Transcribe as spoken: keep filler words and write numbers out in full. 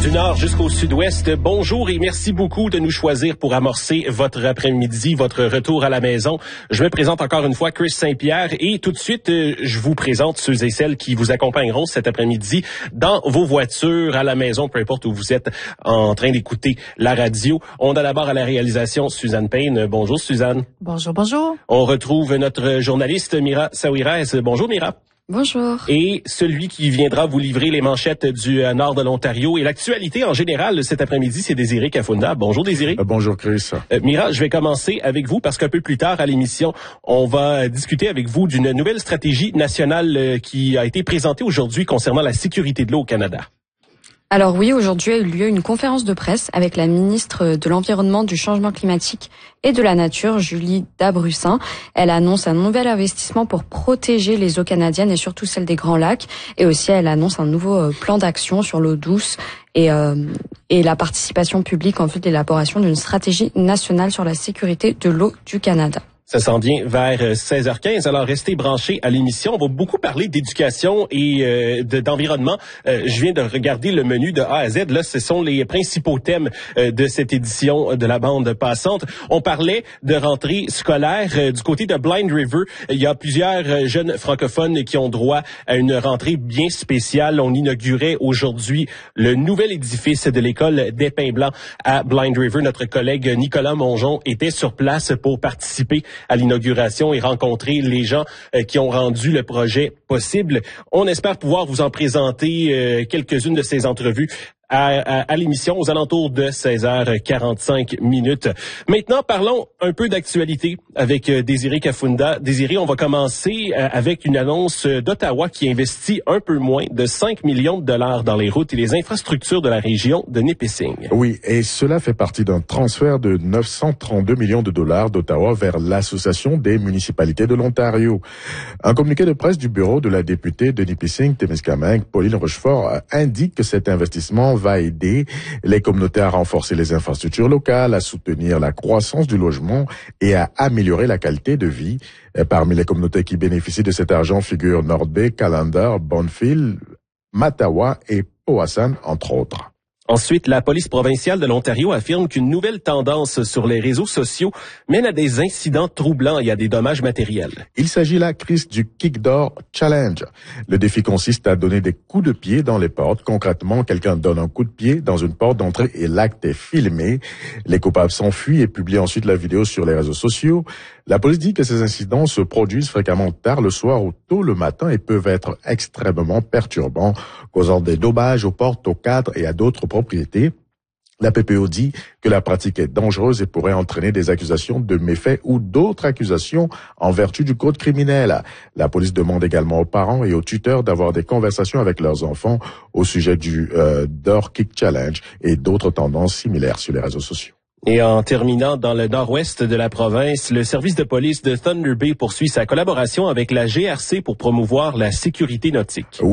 Du nord jusqu'au sud-ouest, bonjour et merci beaucoup de nous choisir pour amorcer votre après-midi, votre retour à la maison. Je me présente encore une fois Chris Saint-Pierre et tout de suite, je vous présente ceux et celles qui vous accompagneront cet après-midi dans vos voitures, à la maison, peu importe où vous êtes en train d'écouter la radio. On a d'abord à la réalisation Suzanne Payne. Bonjour Suzanne. Bonjour, bonjour. On retrouve notre journaliste Mira Saouirez. Bonjour Mira. Bonjour. Et celui qui viendra vous livrer les manchettes du euh, nord de l'Ontario et l'actualité en général cet après-midi, c'est Désiré Cafunda. Bonjour Désiré. Euh, bonjour Chris. Euh, Mira, je vais commencer avec vous parce qu'un peu plus tard à l'émission, on va discuter avec vous d'une nouvelle stratégie nationale euh, qui a été présentée aujourd'hui concernant la sécurité de l'eau au Canada. Alors oui, aujourd'hui a eu lieu une conférence de presse avec la ministre de l'Environnement, du Changement climatique et de la Nature, Julie Dabrussin. Elle annonce un nouvel investissement pour protéger les eaux canadiennes et surtout celles des Grands Lacs. Et aussi, elle annonce un nouveau plan d'action sur l'eau douce et, euh, et la participation publique en vue de l'élaboration d'une stratégie nationale sur la sécurité de l'eau du Canada. Ça s'en vient vers seize heures quinze, alors restez branchés à l'émission. On va beaucoup parler d'éducation et euh, de, d'environnement. Euh, je viens de regarder le menu de A à Z. Là, ce sont les principaux thèmes euh, de cette édition de la bande passante. On parlait de rentrée scolaire. Euh, du côté de Blind River, il y a plusieurs euh, jeunes francophones qui ont droit à une rentrée bien spéciale. On inaugurait aujourd'hui le nouvel édifice de l'école des Pins Blancs à Blind River. Notre collègue Nicolas Mongeon était sur place pour participer à l'inauguration et rencontrer les gens euh, qui ont rendu le projet possible. On espère pouvoir vous en présenter euh, quelques-unes de ces entrevues à, à, à l'émission aux alentours de seize heures quarante-cinq minutes. Maintenant, parlons un peu d'actualité avec euh, Désiré Cafunda. Désiré, on va commencer euh, avec une annonce d'Ottawa qui investit un peu moins de cinq millions de dollars dans les routes et les infrastructures de la région de Nipissing. Oui, et cela fait partie d'un transfert de neuf cent trente-deux millions de dollars d'Ottawa vers l'Association des municipalités de l'Ontario. Un communiqué de presse du bureau de la députée de Nipissing-Témiscamingue, Pauline Rochefort, indique que cet investissement va aider les communautés à renforcer les infrastructures locales, à soutenir la croissance du logement et à améliorer la qualité de vie. Et parmi les communautés qui bénéficient de cet argent figurent North Bay, Callander, Bonfield, Mattawa et Powassan, entre autres. Ensuite, la police provinciale de l'Ontario affirme qu'une nouvelle tendance sur les réseaux sociaux mène à des incidents troublants et à des dommages matériels. Il s'agit là, Chris, du Kick Door Challenge. Le défi consiste à donner des coups de pied dans les portes. Concrètement, quelqu'un donne un coup de pied dans une porte d'entrée et l'acte est filmé. Les coupables s'enfuient et publient ensuite la vidéo sur les réseaux sociaux. La police dit que ces incidents se produisent fréquemment tard le soir ou tôt le matin et peuvent être extrêmement perturbants, causant des dommages aux portes, aux cadres et à d'autres propriétés. La P P O dit que la pratique est dangereuse et pourrait entraîner des accusations de méfaits ou d'autres accusations en vertu du code criminel. La police demande également aux parents et aux tuteurs d'avoir des conversations avec leurs enfants au sujet du euh, Door Kick Challenge et d'autres tendances similaires sur les réseaux sociaux. Et en terminant dans le nord-ouest de la province, le service de police de Thunder Bay poursuit sa collaboration avec la G R C pour promouvoir la sécurité nautique.